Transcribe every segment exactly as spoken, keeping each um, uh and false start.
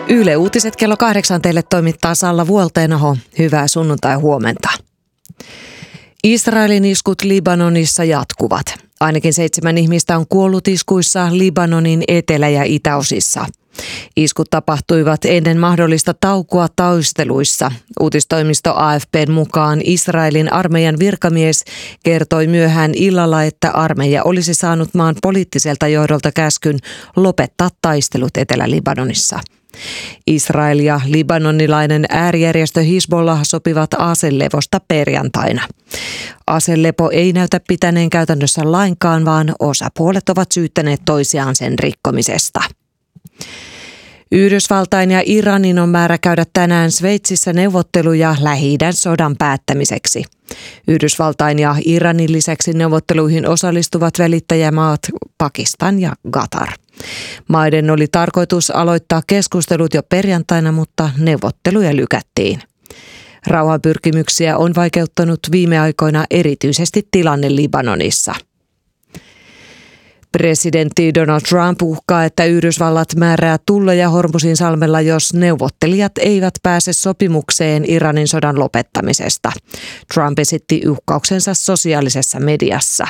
Yle Uutiset kello kahdeksan teille toimittaa Salla Vuolteenaho. Hyvää sunnuntai-huomenta. Israelin iskut Libanonissa jatkuvat. Ainakin seitsemän ihmistä on kuollut iskuissa Libanonin etelä- ja itäosissa. Iskut tapahtuivat ennen mahdollista taukoa taisteluissa. Uutistoimisto A F P:n mukaan Israelin armeijan virkamies kertoi myöhään illalla, että armeija olisi saanut maan poliittiselta johdolta käskyn lopettaa taistelut Etelä-Libanonissa. Israel ja libanonilainen äärijärjestö Hizbollah sopivat aselevosta perjantaina. Aselepo ei näytä pitäneen käytännössä lainkaan, vaan osapuolet ovat syyttäneet toisiaan sen rikkomisesta. Yhdysvaltain ja Iranin on määrä käydä tänään Sveitsissä neuvotteluja Lähi-idän sodan päättämiseksi. Yhdysvaltain ja Iranin lisäksi neuvotteluihin osallistuvat välittäjämaat Pakistan ja Qatar. Maiden oli tarkoitus aloittaa keskustelut jo perjantaina, mutta neuvotteluja lykättiin. Rauhanpyrkimyksiä on vaikeuttanut viime aikoina erityisesti tilanne Libanonissa. Presidentti Donald Trump uhkaa, että Yhdysvallat määrää tulleja Hormuzin salmella, jos neuvottelijat eivät pääse sopimukseen Iranin sodan lopettamisesta. Trump esitti uhkauksensa sosiaalisessa mediassa.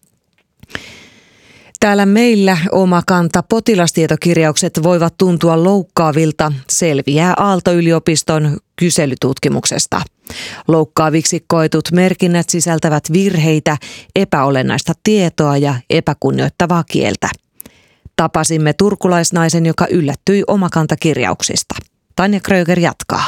Täällä meillä Omakanta potilastietokirjaukset voivat tuntua loukkaavilta, selviää Aalto-yliopiston kyselytutkimuksesta. Loukkaaviksi koetut merkinnät sisältävät virheitä, epäolennaista tietoa ja epäkunnioittavaa kieltä. Tapasimme turkulaisnaisen, joka yllättyi Omakanta-kirjauksista. Tanja Kröger jatkaa.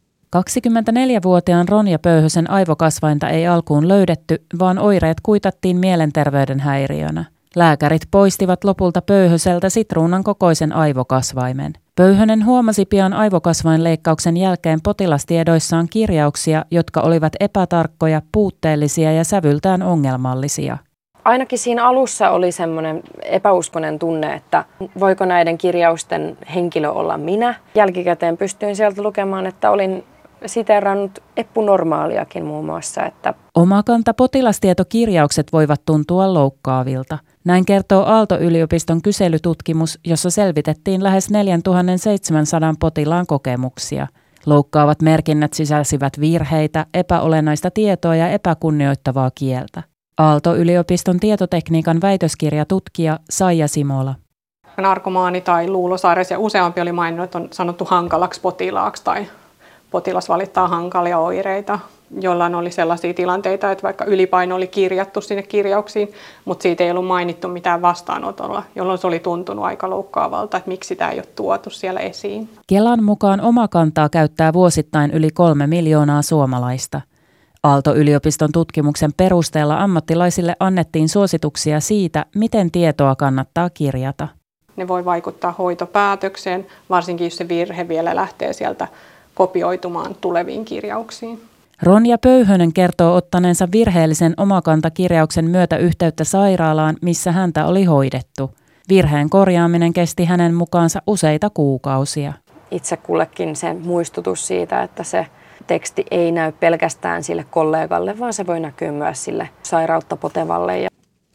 kaksikymmentäneljävuotiaan Ronja Pöyhösen aivokasvainta ei alkuun löydetty, vaan oireet kuitattiin mielenterveyden häiriönä. Lääkärit poistivat lopulta Pöyhöseltä sitruunan kokoisen aivokasvaimen. Pöyhönen huomasi pian aivokasvainleikkauksen jälkeen potilastiedoissaan kirjauksia, jotka olivat epätarkkoja, puutteellisia ja sävyltään ongelmallisia. Ainakin siinä alussa oli semmoinen epäuskonen tunne, että voiko näiden kirjausten henkilö olla minä. Jälkikäteen pystyin sieltä lukemaan, että olin siteerannut eppunormaaliakin muun muassa. Että Omakanta potilastietokirjaukset voivat tuntua loukkaavilta. Näin kertoo Aalto-yliopiston kyselytutkimus, jossa selvitettiin lähes neljätuhattaseitsemänsataa potilaan kokemuksia. Loukkaavat merkinnät sisälsivät virheitä, epäolennaista tietoa ja epäkunnioittavaa kieltä. Aalto-yliopiston tietotekniikan väitöskirjatutkija Saija Simola. Narkomaani tai luulosairaus ja useampi oli maininnut, että on sanottu hankalaksi potilaaksi tai potilas valittaa hankalia oireita. Jollain oli sellaisia tilanteita, että vaikka ylipaino oli kirjattu sinne kirjauksiin, mutta siitä ei ollut mainittu mitään vastaanotolla, jolloin se oli tuntunut aika loukkaavalta, että miksi sitä ei ole tuotu siellä esiin. Kelan mukaan Omakantaa käyttää vuosittain yli kolme miljoonaa suomalaista. Aalto-yliopiston tutkimuksen perusteella ammattilaisille annettiin suosituksia siitä, miten tietoa kannattaa kirjata. Ne voi vaikuttaa hoitopäätökseen, varsinkin jos se virhe vielä lähtee sieltä kopioitumaan tuleviin kirjauksiin. Ronja Pöyhönen kertoo ottaneensa virheellisen Omakanta-kirjauksen myötä yhteyttä sairaalaan, missä häntä oli hoidettu. Virheen korjaaminen kesti hänen mukaansa useita kuukausia. Itse kullekin se muistutus siitä, että se teksti ei näy pelkästään sille kollegalle, vaan se voi näkyä myös sille sairautta potevalle.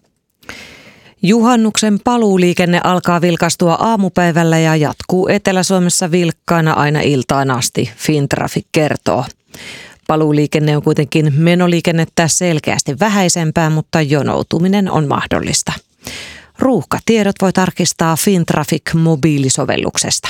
Juhannuksen paluuliikenne alkaa vilkastua aamupäivällä ja jatkuu Etelä-Suomessa vilkkaana aina iltaan asti, Fintraffic kertoo. Paluuliikenne on kuitenkin menoliikennettä selkeästi vähäisempää, mutta jonoutuminen on mahdollista. Ruuhkatiedot voi tarkistaa Fintraffic mobiilisovelluksesta.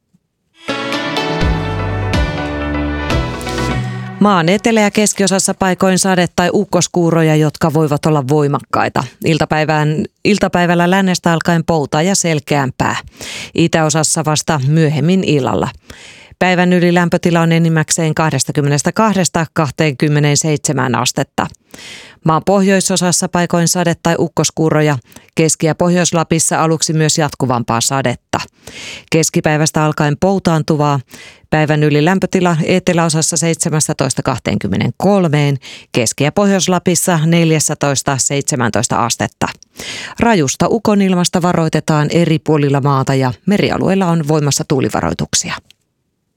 Maan etelä- ja keskiosassa paikoin sade- tai ukkoskuuroja, jotka voivat olla voimakkaita. Iltapäivän, iltapäivällä lännestä alkaen poutaa ja selkeämpää. Itäosassa vasta myöhemmin illalla. Päivän yli lämpötila on enimmäkseen kaksikymmentäkaksi kaksikymmentäseitsemän astetta. Maan pohjoisosassa paikoin sade- tai ukkoskuuroja. Keski- ja Pohjois-Lapissa aluksi myös jatkuvampaa sadetta. Keskipäivästä alkaen poutaantuvaa. Päivän yli lämpötila eteläosassa seitsemästätoista kaksikymmentäkolme, Keski- ja Pohjois-Lapissa neljätoista seitsemäntoista astetta. Rajusta ukonilmasta varoitetaan eri puolilla maata ja merialueilla on voimassa tuulivaroituksia.